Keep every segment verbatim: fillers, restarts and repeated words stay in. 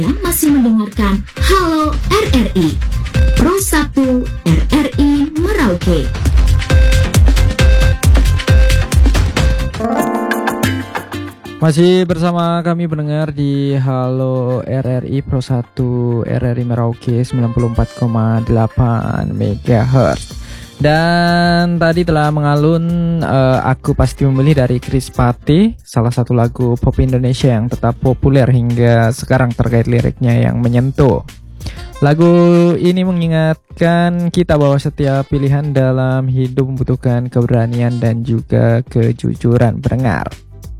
Anda masih mendengarkan Halo R R I, Pro satu R R I Merauke. Masih bersama kami pendengar di Halo R R I Pro satu R R I Merauke sembilan puluh empat koma delapan megahertz. Dan tadi telah mengalun uh, Aku Pasti Memilih dari Chris Patti, salah satu lagu pop Indonesia yang tetap populer hingga sekarang terkait liriknya yang menyentuh. Lagu ini mengingatkan kita bahwa setiap pilihan dalam hidup membutuhkan keberanian dan juga kejujuran pendengar.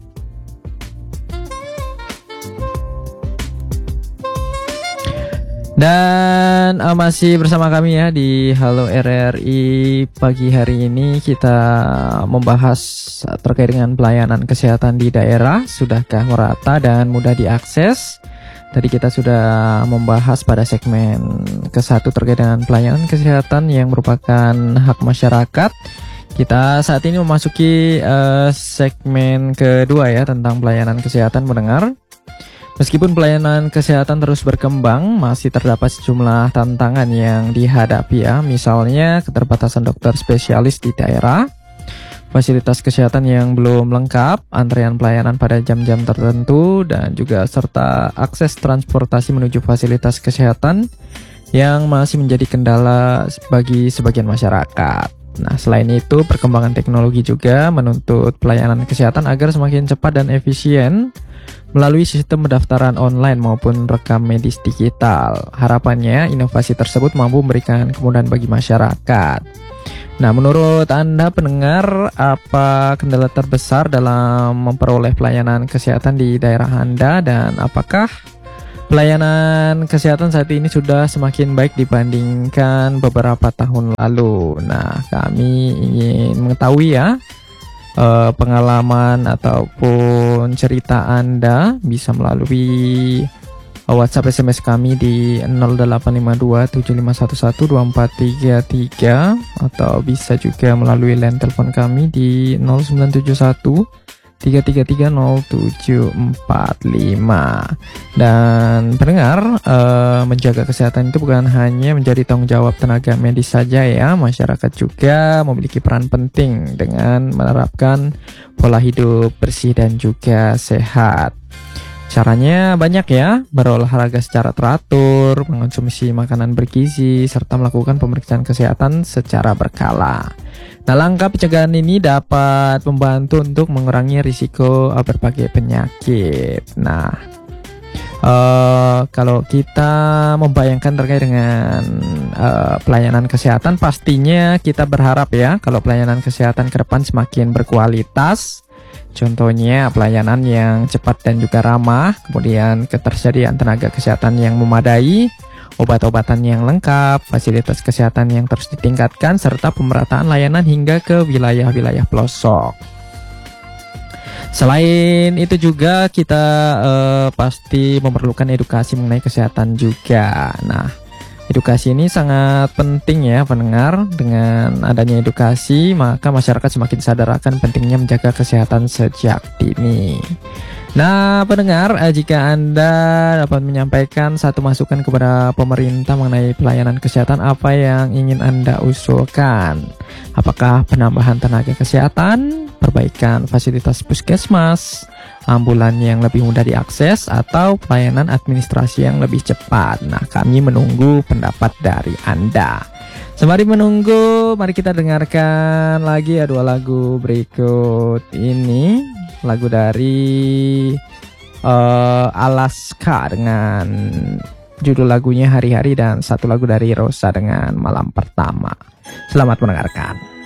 Dan uh, masih bersama kami ya di Halo R R I. Pagi hari ini kita membahas terkait dengan pelayanan kesehatan di daerah. Sudahkah merata dan mudah diakses? Tadi kita sudah membahas pada segmen ke satu terkait dengan pelayanan kesehatan yang merupakan hak masyarakat. Kita saat ini memasuki uh, segmen kedua ya, tentang pelayanan kesehatan mendengar. Meskipun pelayanan kesehatan terus berkembang, masih terdapat sejumlah tantangan yang dihadapi ya. Misalnya keterbatasan dokter spesialis di daerah, fasilitas kesehatan yang belum lengkap, antrean pelayanan pada jam-jam tertentu, dan juga serta akses transportasi menuju fasilitas kesehatan yang masih menjadi kendala bagi sebagian masyarakat. Nah, selain itu, perkembangan teknologi juga menuntut pelayanan kesehatan agar semakin cepat dan efisien melalui sistem pendaftaran online maupun rekam medis digital. Harapannya, inovasi tersebut mampu memberikan kemudahan bagi masyarakat. Nah, menurut Anda pendengar, apa kendala terbesar dalam memperoleh pelayanan kesehatan di daerah Anda, dan apakah pelayanan kesehatan saat ini sudah semakin baik dibandingkan beberapa tahun lalu? Nah, kami ingin mengetahui ya, Uh, pengalaman ataupun cerita Anda bisa melalui uh, WhatsApp S M S kami di nol delapan lima dua tujuh lima satu satu dua empat tiga tiga, atau bisa juga melalui line telepon kami di nol sembilan tujuh satu tiga tiga tiga nol tujuh empat lima. Dan pendengar, uh, menjaga kesehatan itu bukan hanya menjadi tanggung jawab tenaga medis saja ya. Masyarakat juga memiliki peran penting dengan menerapkan pola hidup bersih dan juga sehat. Caranya banyak ya: berolahraga secara teratur, mengonsumsi makanan bergizi, serta melakukan pemeriksaan kesehatan secara berkala. Nah, langkah pencegahan ini dapat membantu untuk mengurangi risiko berbagai penyakit. Nah, uh, kalau kita membayangkan terkait dengan uh, pelayanan kesehatan, pastinya kita berharap ya kalau pelayanan kesehatan ke depan semakin berkualitas. Contohnya pelayanan yang cepat dan juga ramah, kemudian ketersediaan tenaga kesehatan yang memadai, obat-obatan yang lengkap, fasilitas kesehatan yang terus ditingkatkan, serta pemerataan layanan hingga ke wilayah-wilayah pelosok. Selain itu juga kita eh, pasti memerlukan edukasi mengenai kesehatan juga. Nah, edukasi ini sangat penting ya pendengar. Dengan adanya edukasi, maka masyarakat semakin sadar akan pentingnya menjaga kesehatan sejak dini. Nah pendengar, jika Anda dapat menyampaikan satu masukan kepada pemerintah mengenai pelayanan kesehatan, apa yang ingin Anda usulkan? Apakah penambahan tenaga kesehatan, perbaikan fasilitas puskesmas, ambulan yang lebih mudah diakses, atau pelayanan administrasi yang lebih cepat? Nah, kami menunggu pendapat dari Anda. Sembari menunggu, mari kita dengarkan lagi ya dua lagu berikut ini. Lagu dari uh, Alaska dengan judul lagunya Hari-Hari, dan satu lagu dari Rosa dengan Malam Pertama. Selamat mendengarkan.